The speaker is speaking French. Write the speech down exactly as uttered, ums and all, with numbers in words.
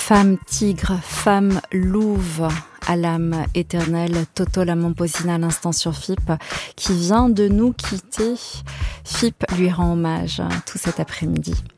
Femme tigre, femme louve à l'âme éternelle, Toto la Momposine à l'instant sur F I P, qui vient de nous quitter. F I P lui rend hommage tout cet après-midi.